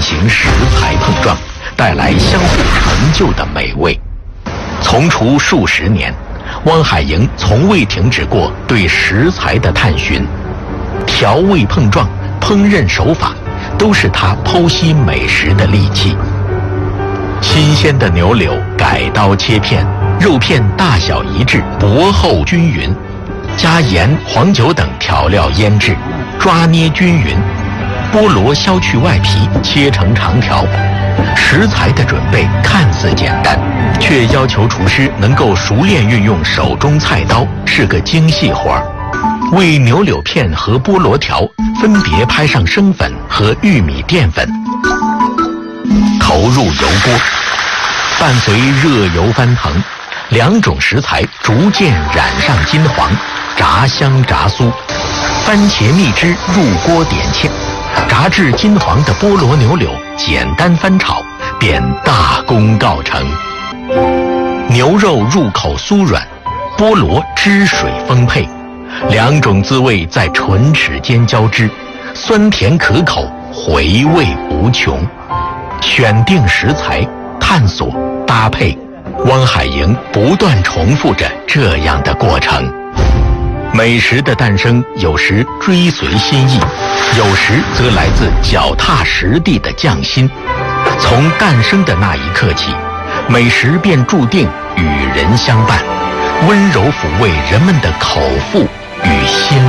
行食材碰撞，带来相互成就的美味。从厨数十年，汪海营从未停止过对食材的探寻，调味碰撞、烹饪手法都是他剖析美食的利器。新鲜的牛柳改刀切片，肉片大小一致，薄厚均匀，加盐、黄酒等调料腌制，抓捏均匀。菠萝削去外皮，切成长条。食材的准备看似简单，却要求厨师能够熟练运用手中菜刀，是个精细活儿。为牛柳片和菠萝条分别拍上生粉和玉米淀粉，投入油锅，伴随热油翻腾，两种食材逐渐染上金黄，炸香炸酥。番茄蜜汁入锅点芡，炸至金黄的菠萝牛柳简单翻炒，便大功告成。牛肉入口酥软，菠萝汁水丰沛，两种滋味在唇齿间交织，酸甜可口，回味无穷。选定食材，探索搭配，汪海营不断重复着这样的过程。美食的诞生有时追随心意，有时则来自脚踏实地的匠心。从诞生的那一刻起，美食便注定与人相伴，温柔抚慰人们的口腹与心。